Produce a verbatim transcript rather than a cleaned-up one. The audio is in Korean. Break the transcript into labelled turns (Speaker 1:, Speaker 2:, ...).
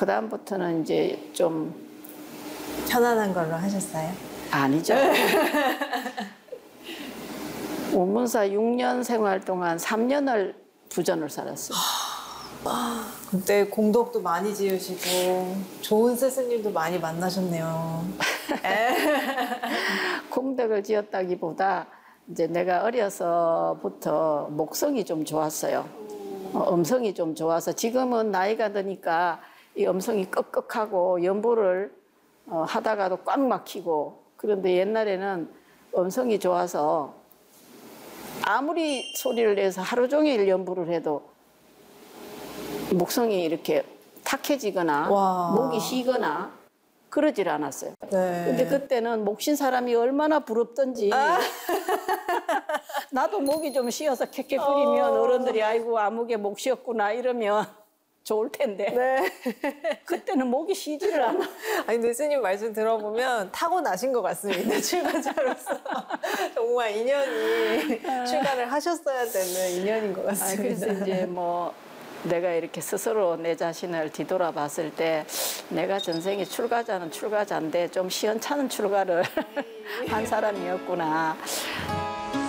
Speaker 1: 그다음부터는 이제 좀
Speaker 2: 편안한 걸로 하셨어요?
Speaker 1: 아니죠. 우문사 육 년 생활 동안 삼 년을 부전을 살았어요.
Speaker 2: 그때 공덕도 많이 지으시고 좋은 스승님도 많이 만나셨네요.
Speaker 1: 공덕을 지었다기보다 이제 내가 어려서부터 목성이 좀 좋았어요. 어, 음성이 좀 좋아서 지금은 나이가 드니까 이 음성이 꺽꺽하고 연보를 어, 하다가도 꽉 막히고 그런데 옛날에는 음성이 좋아서 아무리 소리를 내서 하루 종일 연보를 해도 목성이 이렇게 탁해지거나
Speaker 2: 와.
Speaker 1: 목이 쉬거나 그러질 않았어요.
Speaker 2: 네.
Speaker 1: 근데 그때는 목 쉰 사람이 얼마나 부럽던지
Speaker 2: 아.
Speaker 1: 나도 목이 좀 쉬어서 캑캑거리면
Speaker 2: 어.
Speaker 1: 어른들이 아이고 아무개 목 쉬었구나 이러면 좋을 텐데
Speaker 2: 네.
Speaker 1: 그때는 목이 쉬지를 않아.
Speaker 2: 아니, 근데 스님 말씀 들어보면 타고나신 것 같습니다. 출가자로서. 정말 인연이 출가를 하셨어야 되는 인연인 것
Speaker 1: 아,
Speaker 2: 같습니다.
Speaker 1: 그래서 이제 뭐 내가 이렇게 스스로 내 자신을 뒤돌아봤을 때 내가 전생에 출가자는 출가자인데 좀 시원찮은 출가를 한 사람이었구나.